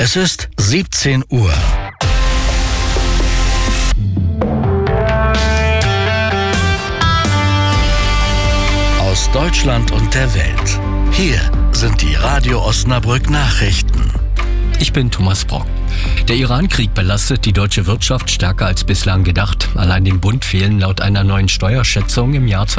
Es ist 17 Uhr. Aus Deutschland und der Welt. Hier sind die Radio Osnabrück Nachrichten. Ich bin Thomas Brock. Der Iran-Krieg belastet die deutsche Wirtschaft stärker als bislang gedacht. Allein dem Bund fehlen laut einer neuen Steuerschätzung im Jahr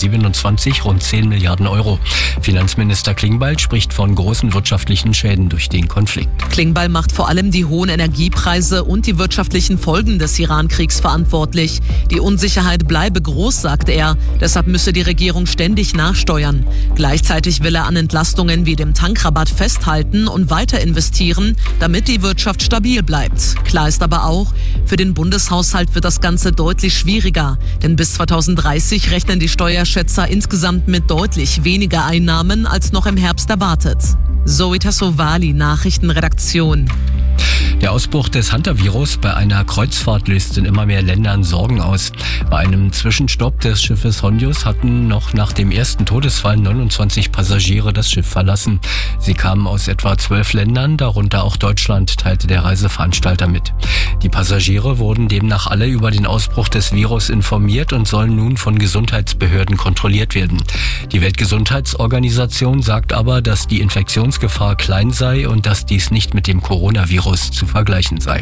2027 rund 10 Milliarden Euro. Finanzminister Klingbeil spricht von großen wirtschaftlichen Schäden durch den Konflikt. Klingbeil macht vor allem die hohen Energiepreise und die wirtschaftlichen Folgen des Iran-Kriegs verantwortlich. Die Unsicherheit bleibe groß, sagt er. Deshalb müsse die Regierung ständig nachsteuern. Gleichzeitig will er an Entlastungen wie dem Tankrabatt festhalten und weiter investieren, damit die Wirtschaft stabil bleibt. Klar ist aber auch, für den Bundeshaushalt wird das Ganze deutlich schwieriger. Denn bis 2030 rechnen die Steuerschätzer insgesamt mit deutlich weniger Einnahmen als noch im Herbst erwartet. Zoe Tassovali, Nachrichtenredaktion. Der Ausbruch des Hantavirus bei einer Kreuzfahrt löst in immer mehr Ländern Sorgen aus. Bei einem Zwischenstopp des Schiffes Hondius hatten noch nach dem ersten Todesfall 29 Passagiere das Schiff verlassen. Sie kamen aus etwa 12 Ländern, darunter auch Deutschland, teilte der Reiseveranstalter mit. Die Passagiere wurden demnach alle über den Ausbruch des Virus informiert und sollen nun von Gesundheitsbehörden kontrolliert werden. Die Weltgesundheitsorganisation sagt aber, dass die Infektionsgefahr klein sei und dass dies nicht mit dem Coronavirus zu vergleichen sei.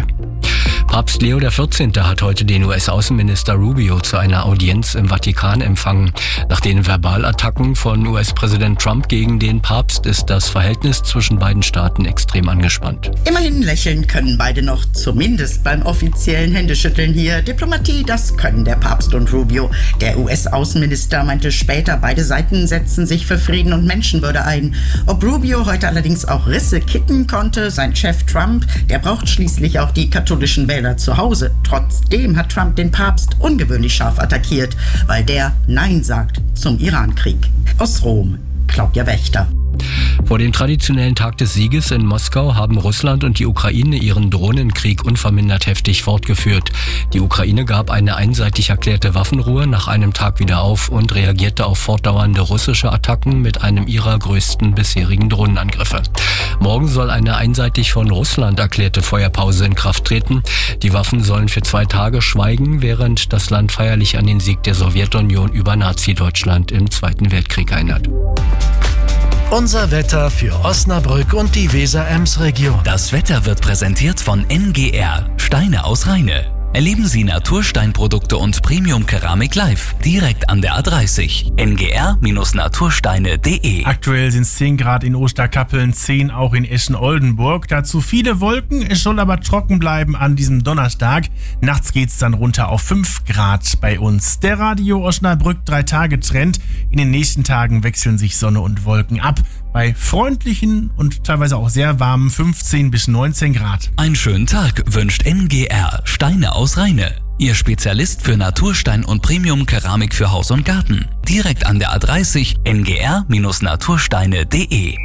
Papst Leo XIV. Hat heute den US-Außenminister Rubio zu einer Audienz im Vatikan empfangen. Nach den Verbalattacken von US-Präsident Trump gegen den Papst ist das Verhältnis zwischen beiden Staaten extrem angespannt. Immerhin lächeln können beide noch, zumindest beim offiziellen Händeschütteln hier. Diplomatie, das können der Papst und Rubio. Der US-Außenminister meinte später, beide Seiten setzen sich für Frieden und Menschenwürde ein. Ob Rubio heute allerdings auch Risse kitten konnte, sein Chef Trump, der braucht schließlich auch die katholischen Wähler zu Hause. Trotzdem hat Trump den Papst ungewöhnlich scharf attackiert, weil der Nein sagt zum Iran-Krieg. Aus Rom, Claudia Wächter. Vor dem traditionellen Tag des Sieges in Moskau haben Russland und die Ukraine ihren Drohnenkrieg unvermindert heftig fortgeführt. Die Ukraine gab eine einseitig erklärte Waffenruhe nach einem Tag wieder auf und reagierte auf fortdauernde russische Attacken mit einem ihrer größten bisherigen Drohnenangriffe. Morgen soll eine einseitig von Russland erklärte Feuerpause in Kraft treten. Die Waffen sollen für 2 Tage schweigen, während das Land feierlich an den Sieg der Sowjetunion über Nazi-Deutschland im Zweiten Weltkrieg erinnert. Unser Wetter für Osnabrück und die Weser-Ems-Region. Das Wetter wird präsentiert von NGR, Steine aus Rheine. Erleben Sie Natursteinprodukte und Premium-Keramik live, direkt an der A30. ngr-natursteine.de. Aktuell sind es 10 Grad in Osterkappeln, 10 auch in Eschen-Oldenburg. Dazu viele Wolken, es soll aber trocken bleiben an diesem Donnerstag. Nachts geht es dann runter auf 5 Grad bei uns. Der Radio Osnabrück 3-Tage-Trend. In den nächsten Tagen wechseln sich Sonne und Wolken ab. Bei freundlichen und teilweise auch sehr warmen 15 bis 19 Grad. Einen schönen Tag wünscht NGR, Steine aus Rheine. Ihr Spezialist für Naturstein und Premium-Keramik für Haus und Garten. Direkt an der A30 ngr-natursteine.de.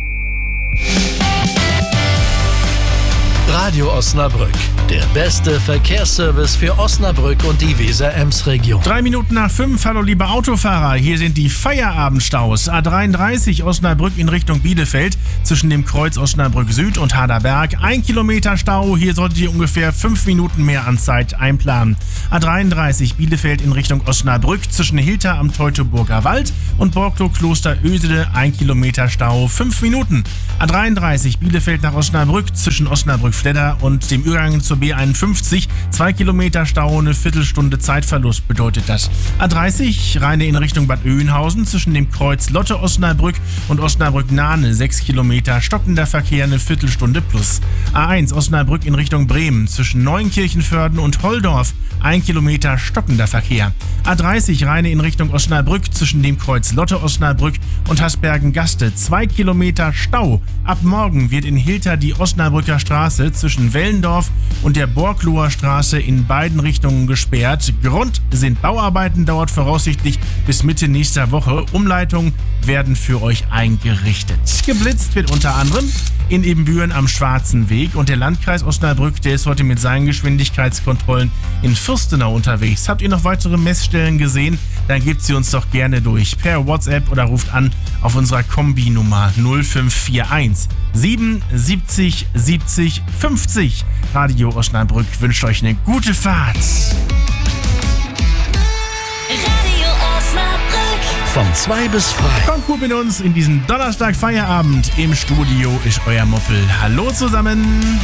Radio Osnabrück, der beste Verkehrsservice für Osnabrück und die Weser-Ems-Region. 3 Minuten nach 5, hallo liebe Autofahrer, hier sind die Feierabendstaus. A33 Osnabrück in Richtung Bielefeld zwischen dem Kreuz Osnabrück Süd und Haderberg. 1 Kilometer Stau, hier solltet ihr ungefähr 5 Minuten mehr an Zeit einplanen. A33 Bielefeld in Richtung Osnabrück zwischen Hilter am Teutoburger Wald und Borglo-Kloster Ösede. 1 Kilometer Stau, 5 Minuten. A33 Bielefeld nach Osnabrück zwischen Osnabrück-Fledder und dem Übergang zur B51. 2 Kilometer Stau, eine Viertelstunde Zeitverlust bedeutet das. A30 Rheine in Richtung Bad Oeynhausen zwischen dem Kreuz Lotte Osnabrück und Osnabrück-Nahne. 6 Kilometer stockender Verkehr, eine Viertelstunde plus. A1 Osnabrück in Richtung Bremen zwischen Neunkirchenförden und Holdorf. 1 Kilometer stockender Verkehr. A30 Rheine in Richtung Osnabrück zwischen dem Kreuz Lotte Osnabrück und Hasbergen-Gaste. 2 Kilometer Stau. Ab morgen wird in Hilter die Osnabrücker Straße zwischen zwischen Wellendorf und der Borkloher Straße in beiden Richtungen gesperrt. Grund sind Bauarbeiten, dauert voraussichtlich bis Mitte nächster Woche. Umleitungen werden für euch eingerichtet. Geblitzt wird unter anderem in Ebenbüren am Schwarzen Weg und der Landkreis Osnabrück, der ist heute mit seinen Geschwindigkeitskontrollen in Fürstenau unterwegs. Habt ihr noch weitere Messstellen gesehen? Dann gebt sie uns doch gerne durch per WhatsApp oder ruft an auf unserer Kombi-Nummer 0541 77 70 50. Radio Osnabrück wünscht euch eine gute Fahrt. Radio Osnabrück. Von 2 bis frei. Kommt gut mit uns in diesen Donnerstag Feierabend. Im Studio ist euer Moppel. Hallo zusammen.